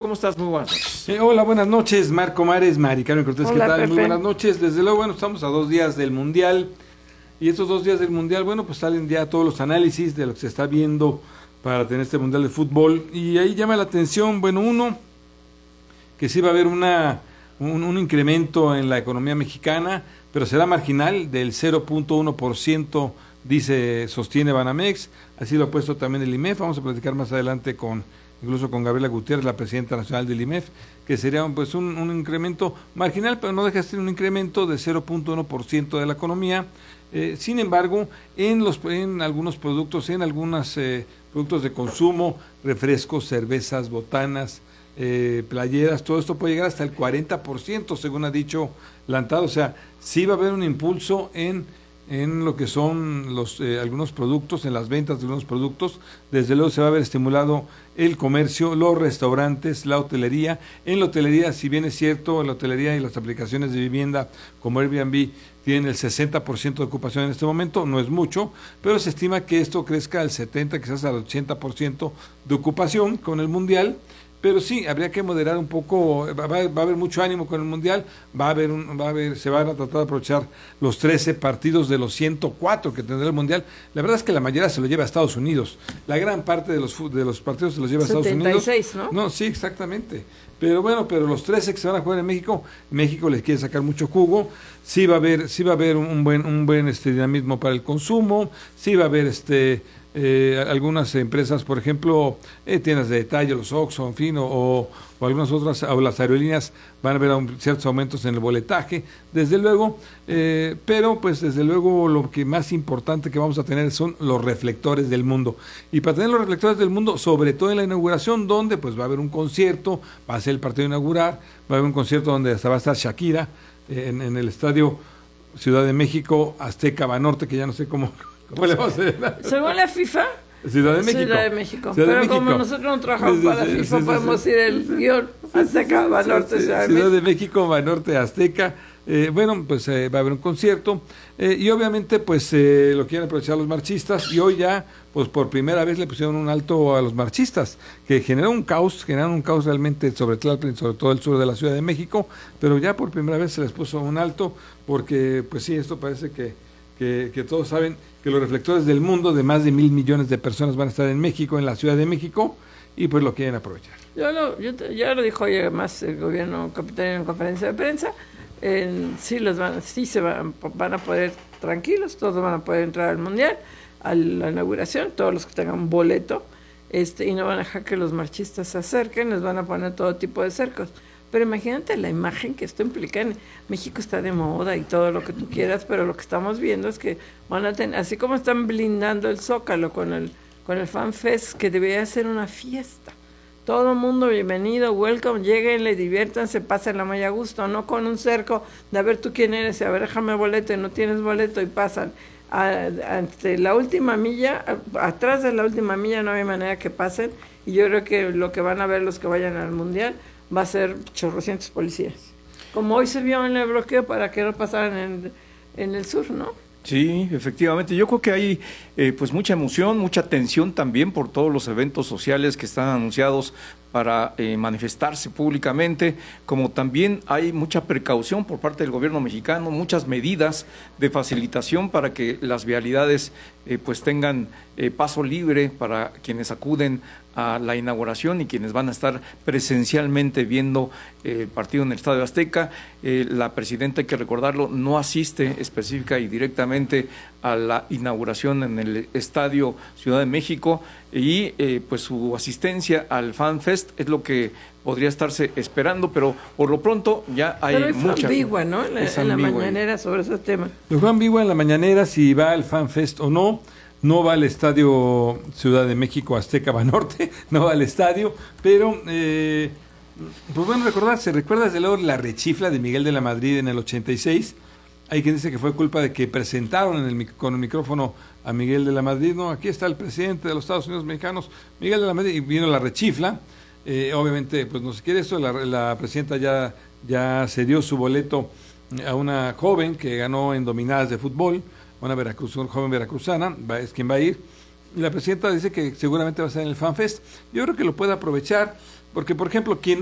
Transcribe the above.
¿cómo estás? Muy buenas noches. Hola, buenas noches, Marco Mares, Mari Carmen Cortés, Hola, ¿qué tal? Pepe. Muy buenas noches. Desde luego, bueno, estamos a 2 días del Mundial, y estos 2 días del Mundial, bueno, pues salen ya todos los análisis de lo que se está viendo para tener este Mundial de Fútbol, y ahí llama la atención, bueno, uno, que sí va a haber un incremento en la economía mexicana, pero será marginal, del 0.1%, sostiene Banamex, así lo ha puesto también el IMEF. Vamos a platicar más adelante incluso con Gabriela Gutiérrez, la presidenta nacional del IMEF, que sería pues un incremento marginal, pero no deja de ser un incremento de 0.1% de la economía. Sin embargo, en algunos productos, productos de consumo, refrescos, cervezas, botanas, playeras, todo esto puede llegar hasta el 40%, según ha dicho Lantado. O sea, sí va a haber un impulso en lo que son algunos productos, en las ventas de algunos productos. Desde luego se va a ver estimulado el comercio, los restaurantes, la hotelería. En la hotelería, si bien es cierto, la hotelería y las aplicaciones de vivienda como Airbnb tienen el 60% de ocupación en este momento, no es mucho, pero se estima que esto crezca al 70%, quizás al 80% de ocupación con el Mundial. Pero sí, habría que moderar un poco, va a haber mucho ánimo con el Mundial, se van a tratar de aprovechar los 13 partidos de los 104 que tendrá el Mundial. La verdad es que la mayoría se lo lleva a Estados Unidos, la gran parte de los partidos se los lleva a Estados Unidos. 76, ¿no? No, sí, exactamente. Pero bueno, los 13 que se van a jugar en México les quiere sacar mucho jugo. Sí va a haber un buen dinamismo para el consumo, sí va a haber algunas empresas, por ejemplo, tiendas de detalle, los Oxxo, en fin, o algunas otras, o las aerolíneas van a ver ciertos aumentos en el boletaje, desde luego, pero pues desde luego lo que más importante que vamos a tener son los reflectores del mundo. Y para tener los reflectores del mundo, sobre todo en la inauguración, donde pues va a haber un concierto, va a ser el partido inaugural, va a haber un concierto donde hasta va a estar Shakira, en el estadio Ciudad de México, Azteca Banorte, que ya no sé cómo le vamos a hacer. Según la FIFA, Ciudad de México. Ciudad de México. Pero como nosotros no trabajamos para FIFA, podemos ir el guión Azteca, Banorte, Ciudad de México, Banorte, Azteca. Bueno, pues va a haber un concierto, y obviamente pues lo quieren aprovechar los marchistas, y hoy ya pues por primera vez le pusieron un alto a los marchistas, que generaron un caos realmente sobre Tlalpan, sobre todo el sur de la Ciudad de México, pero ya por primera vez se les puso un alto, porque pues sí, esto parece que todos saben que los reflectores del mundo de más de 1,000 millones de personas van a estar en México, en la Ciudad de México, y pues lo quieren aprovechar. Ya lo dijo hoy además el gobierno capitalino en conferencia de prensa. Van a poder tranquilos, todos van a poder entrar al Mundial, a la inauguración, todos los que tengan boleto, y no van a dejar que los marchistas se acerquen, les van a poner todo tipo de cercos. Pero imagínate la imagen que esto implica. México está de moda y todo lo que tú quieras, pero lo que estamos viendo es que van a tener, así como están blindando el Zócalo con el Fan Fest, que debería ser una fiesta. Todo el mundo bienvenido, welcome, lléguenle, diviértanse, pásenla muy a gusto, no con un cerco de a ver tú quién eres, y a ver déjame boleto, y no tienes boleto, y pasan. Ante la última milla, atrás de la última milla no hay manera que pasen, y yo creo que lo que van a ver los que vayan al Mundial va a ser chorrocientos policías. Como hoy se vio en el bloqueo para que no pasaran en el sur, ¿no? Sí, efectivamente. Yo creo que hay pues mucha emoción, mucha tensión también por todos los eventos sociales que están anunciados para manifestarse públicamente, como también hay mucha precaución por parte del gobierno mexicano, muchas medidas de facilitación para que las vialidades pues tengan paso libre para quienes acuden a la inauguración y quienes van a estar presencialmente viendo el partido en el Estadio Azteca. La presidenta, hay que recordarlo, no asiste específica y directamente a la inauguración en el Estadio Ciudad de México, y pues su asistencia al Fan Fest es lo que podría estarse esperando, pero por lo pronto ya hay mucha... Pero ambigua, ¿no? En la mañanera sobre ese tema. Fue ambigua en la mañanera si va al Fan Fest o no. No va al Estadio Ciudad de México, Azteca Banorte, no va al estadio, pero pues bueno, recuerda desde luego la rechifla de Miguel de la Madrid en el 86. Hay quien dice que fue culpa de que presentaron con el micrófono a Miguel de la Madrid. No, aquí está el presidente de los Estados Unidos mexicanos, Miguel de la Madrid, y vino la rechifla. Obviamente, pues no se quiere eso. La presidenta ya cedió su boleto a una joven que ganó en dominadas de fútbol, una joven veracruzana, es quien va a ir. Y la presidenta dice que seguramente va a estar en el Fan Fest. Yo creo que lo puede aprovechar, porque, por ejemplo, quien